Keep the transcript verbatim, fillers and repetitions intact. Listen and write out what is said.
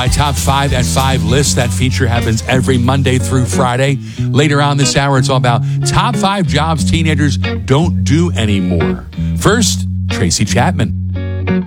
my top five at five list. That feature happens every Monday through Friday. Later on this hour, it's all about top five jobs teenagers don't do anymore. First, Tracy Chapman.